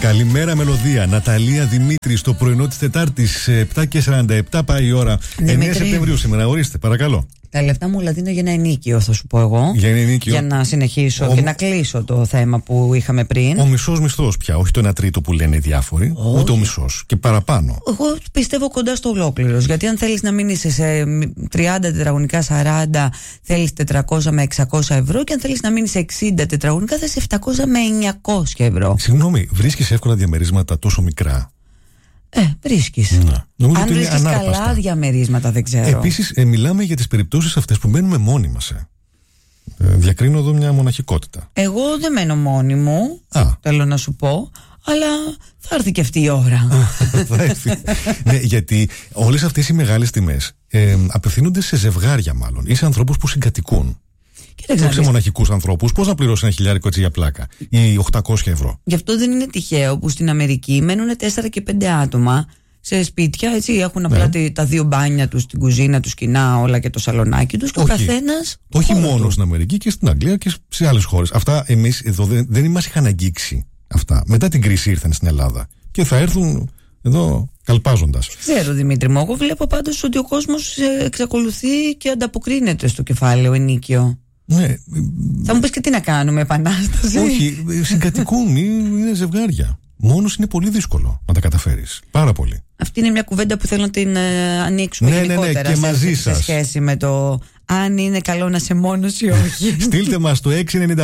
Καλημέρα μελωδία. Ναταλία Δημήτρη στο πρωινό της Τετάρτης, 7:47 πάει η ώρα. 9 Σεπτεμβρίου σήμερα, ορίστε, παρακαλώ. Τα λεφτά μου όλα δίνω για ένα ενίκιο, θα σου πω εγώ. Για ένα ενίκιο. Για να συνεχίσω και να κλείσω το θέμα που είχαμε πριν. Ο μισός μισθός πια, όχι το 1/3 που λένε οι διάφοροι. Όχι. Ούτε ο μισός. Και παραπάνω. Εγώ πιστεύω κοντά στο ολόκληρο. Γιατί αν θέλεις να μείνεις σε 30 τετραγωνικά, 40, θέλεις 400 με 600 ευρώ. Και αν θέλεις να μείνεις σε 60 τετραγωνικά, θες 700 με 900 ευρώ. Συγγνώμη, βρίσκεις εύκολα διαμερίσματα τόσο μικρά? Βρίσκεις. Ναι. Αν βρίσκεις καλά διαμερίσματα, δεν ξέρω. Επίσης, μιλάμε για τις περιπτώσεις αυτές που μένουμε μόνοι μας. Διακρίνω εδώ μια μοναχικότητα. Εγώ δεν μένω μόνη μου, θέλω να σου πω, αλλά θα έρθει και αυτή η ώρα. Θα έρθει. Ναι, γιατί όλες αυτές οι μεγάλες τιμές απευθύνονται σε ζευγάρια, μάλλον, ή σε ανθρώπους που συγκατοικούν. Όχι σε μοναχικούς ανθρώπους. Πώς να πληρώσει 1.000 έτσι για πλάκα ή 800 ευρώ? Γι' αυτό δεν είναι τυχαίο που στην Αμερική μένουν 4 και 5 άτομα σε σπίτια, έτσι. Έχουν απλά τα δύο μπάνια τους, την κουζίνα τους κοινά, όλα και το σαλονάκι τους. Και ο καθένας. Όχι μόνο στην Αμερική, και στην Αγγλία και σε άλλες χώρες. Αυτά εμείς εδώ δεν μας είχαν αγγίξει αυτά. Μετά την κρίση ήρθαν στην Ελλάδα και θα έρθουν εδώ καλπάζοντας. Ξέρω, Δημήτρη μου. Εγώ βλέπω πάντως ότι ο κόσμος εξακολουθεί και ανταποκρίνεται στο κεφάλαιο ενίκιο. Ναι. Θα μου πεις και τι να κάνουμε, επανάσταση? Όχι, συγκατοικούν, είναι ζευγάρια. Μόνος είναι πολύ δύσκολο να τα καταφέρεις. Πάρα πολύ. Αυτή είναι μια κουβέντα που θέλω να την ανοίξουμε γενικότερα. Ναι, και μαζί σας. Σε σχέση με το αν είναι καλό να είσαι μόνος ή όχι. Στείλτε μας το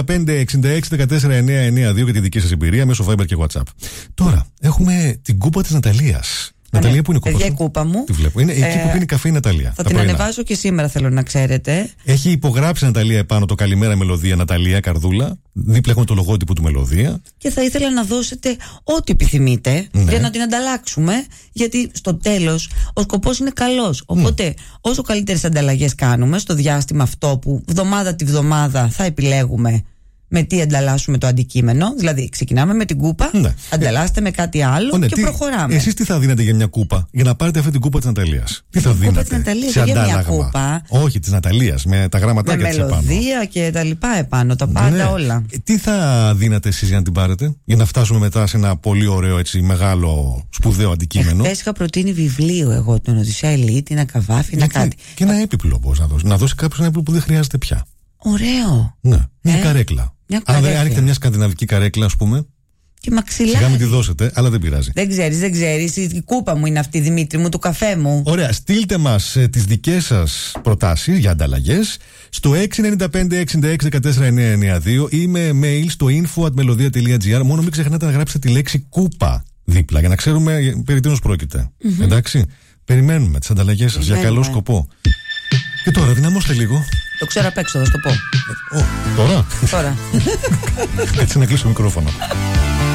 695-6614-992 για τη δική σας εμπειρία μέσω Viber και WhatsApp. Τώρα έχουμε την κούπα της Ναταλίας. Ναταλία, που είναι η κούπα σου? Η κούπα μου. Τη βλέπω. Είναι εκεί που πίνει καφέ η Ναταλία. Θα την ανεβάζω και σήμερα, θέλω να ξέρετε. Έχει υπογράψει η Ναταλία επάνω το καλημέρα μελωδία Ναταλία Καρδούλα. Δίπλα έχουμε το λογότυπο του μελωδία. Και θα ήθελα να δώσετε ό,τι επιθυμείτε, για να την ανταλλάξουμε. Γιατί στο τέλος ο σκοπός είναι καλός. Οπότε όσο καλύτερες ανταλλαγές κάνουμε στο διάστημα αυτό που βδομάδα τη βδομάδα θα επιλέγουμε με τι ανταλλάσσουμε το αντικείμενο. Δηλαδή, ξεκινάμε με την κούπα, ανταλλάσσετε με κάτι άλλο και προχωράμε. Εσείς τι θα δίνετε για μια κούπα, για να πάρετε αυτή την κούπα της Ναταλίας? Τι θα δίνετε? Κούπα της Ναταλίας, για μια κούπα. Όχι, της Ναταλίας, με τα γραμματάκια της επάνω. Με μελωδία και τα λοιπά επάνω, τα πάντα όλα. Τι θα δίνατε εσείς για να την πάρετε, για να φτάσουμε μετά σε ένα πολύ ωραίο, έτσι, μεγάλο, σπουδαίο αντικείμενο? Χθες είχα προτείνει βιβλίο εγώ, τον Οδυσσέα Ελίτη, ένα καβάφι, ένα κάτι. Και ένα έπιπλο πώς να δώσει. Να δώσει κάποιος ένα έπιπλο που δεν χρειάζεται πια. Ωραίο. Ναι, μια καρέκλα. Αν έχετε μια σκανδιναβική καρέκλα, ας πούμε. Και μαξιλάρι. Σιγά μην τη δώσετε, αλλά δεν πειράζει. Δεν ξέρεις. Η κούπα μου είναι αυτή, Δημήτρη μου, του καφέ μου. Ωραία, στείλτε μας τις δικές σας προτάσεις για ανταλλαγές στο 695-6614-992 ή με mail στο info@melodia.gr. Μόνο μην ξεχνάτε να γράψετε τη λέξη κούπα δίπλα, για να ξέρουμε περί τίνος πρόκειται. Εντάξει, περιμένουμε τις ανταλλαγές σας για καλό σκοπό. Και τώρα δυναμώστε λίγο. Το ξέρω απ' έξω, θα σου το πω. Τώρα. Τώρα. Έτσι να κλείσω το μικρόφωνο.